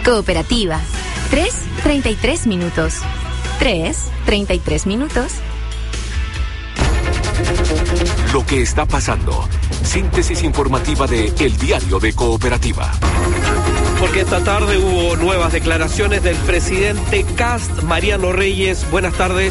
Cooperativa. 3:33 minutos. 3:33 minutos. Lo que está pasando. Síntesis informativa de El Diario de Cooperativa. Porque esta tarde hubo nuevas declaraciones del presidente Kast. Mariano Reyes, buenas tardes.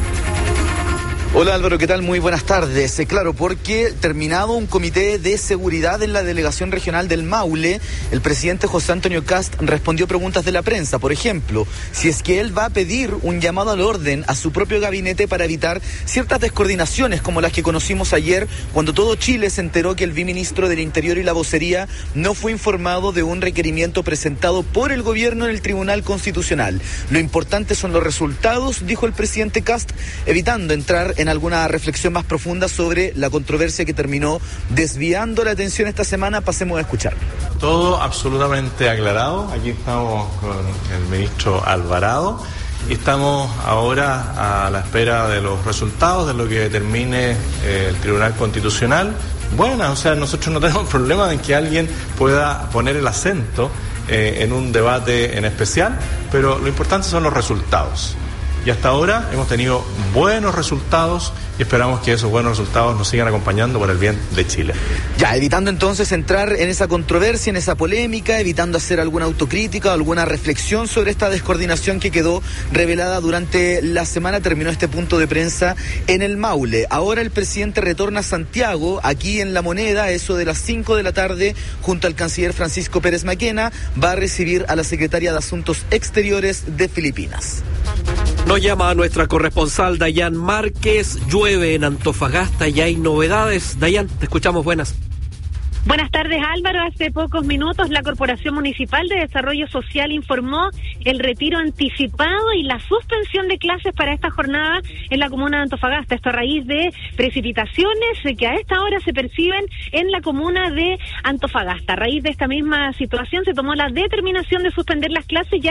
Hola Álvaro, ¿qué tal? Muy buenas tardes. Claro, porque terminado un comité de seguridad en la delegación regional del Maule, el presidente José Antonio Kast respondió preguntas de la prensa. Por ejemplo, si es que él va a pedir un llamado al orden a su propio gabinete para evitar ciertas descoordinaciones como las que conocimos ayer, cuando todo Chile se enteró que el viceministro del Interior y la Vocería no fue informado de un requerimiento presentado por el gobierno en el Tribunal Constitucional. Lo importante son los resultados, dijo el presidente Kast, evitando entrar en alguna reflexión más profunda sobre la controversia que terminó desviando la atención esta semana. Pasemos a escuchar. Todo absolutamente aclarado. Aquí estamos con el ministro Alvarado y estamos ahora a la espera de los resultados de lo que determine el Tribunal Constitucional. Bueno, o sea, nosotros no tenemos problema en que alguien pueda poner el acento en un debate en especial, pero lo importante son los resultados. Y hasta ahora hemos tenido buenos resultados y esperamos que esos buenos resultados nos sigan acompañando por el bien de Chile. Ya, evitando entonces entrar en esa controversia, en esa polémica, evitando hacer alguna autocrítica o alguna reflexión sobre esta descoordinación que quedó revelada durante la semana, terminó este punto de prensa en el Maule. Ahora el presidente retorna a Santiago, aquí en La Moneda, eso de las 5 de la tarde, junto al canciller Francisco Pérez Maquena, va a recibir a la secretaria de Asuntos Exteriores de Filipinas. Nos llama a nuestra corresponsal Dayan Márquez. Llueve en Antofagasta y hay novedades. Dayan, te escuchamos, buenas. Buenas tardes, Álvaro. Hace pocos minutos la Corporación Municipal de Desarrollo Social informó el retiro anticipado y la suspensión de clases para esta jornada en la comuna de Antofagasta. Esto a raíz de precipitaciones que a esta hora se perciben en la comuna de Antofagasta. A raíz de esta misma situación se tomó la determinación de suspender las clases ya